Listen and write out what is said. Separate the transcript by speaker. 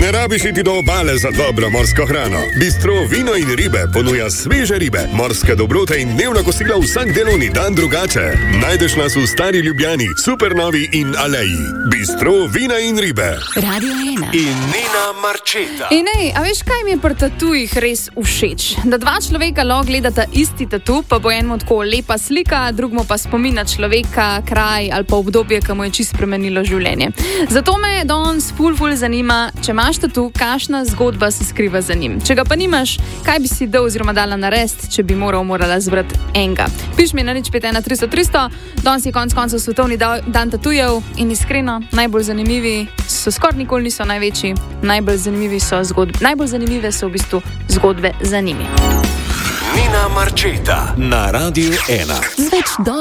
Speaker 1: Ne rabiš iti do obale za dobro morsko hrano. Bistro Vino in ribe ponuja sveže ribe, morske dobrote in dnevna kosila vsak delovni dan drugače. Najdeš nas v Stari Ljubljani, Supernovi in Aleji. Bistro Vina in ribe.
Speaker 2: Radio 1.
Speaker 1: In Nina Marčeta.
Speaker 3: In ej, a veš, kaj mi je pri tatujih res všeč? Da dva človeka lahko gledata isti tatu, pa bo enemu tako lepa slika, drugmu pa spomin na človeka, kraj ali pa obdobje, ki mu je čisto spremenilo življenje. Zato me danes ful zanima, če imaš tatu, kakšna zgodba se skriva za njim. Če ga pa nimaš, kaj bi si dal oziroma dala narediti, če bi morala zbrati enega. Piš mi na 051 300 300, danes je konec koncev svetovni dan tatujev in iskreno, najbolj zanimivi so skoraj nikoli niso največji, najbolj zanimive so v bistvu zgodbe za njimi.
Speaker 1: Nina Marčeta na Radio 1.